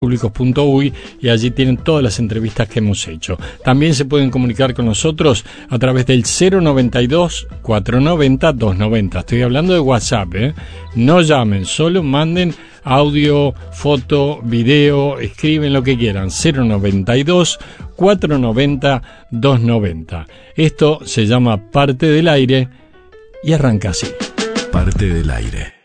públicos.uy y allí tienen todas las entrevistas que hemos hecho. También se pueden comunicar con nosotros a través del 092-490-290. Estoy hablando de WhatsApp, No llamen, solo manden audio, foto, video, escriben lo que quieran. 092-490-290. Esto se llama Parte del Aire y arranca así. Parte del Aire.